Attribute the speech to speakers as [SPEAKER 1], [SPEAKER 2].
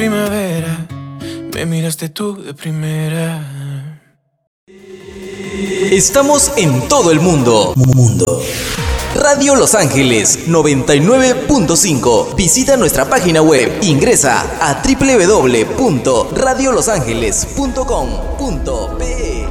[SPEAKER 1] Primavera, me miraste tú de primera.
[SPEAKER 2] Estamos en todo el mundo. Radio Los Ángeles 99.5. Visita nuestra página web. Ingresa a www.radiolosangeles.com.pe.